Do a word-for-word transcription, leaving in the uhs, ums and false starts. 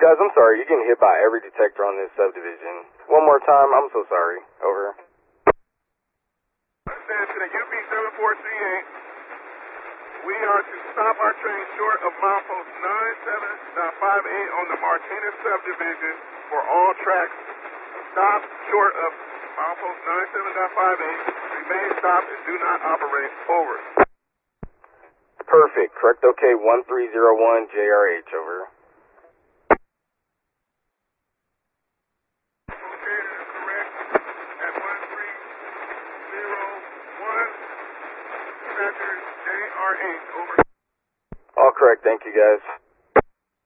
Guys, I'm sorry. You're getting hit by every detector on this subdivision. One more time. I'm so sorry. Over. Understand to the U P seven four three eight. We are to stop our train short of milepost nine seven five eight on the Martinez subdivision for all tracks. Stop short of milepost nine seven five eight. Remain stopped and do not operate. Over. Perfect. Correct. Okay. one three zero one J R H. Over. All correct. Thank you, guys.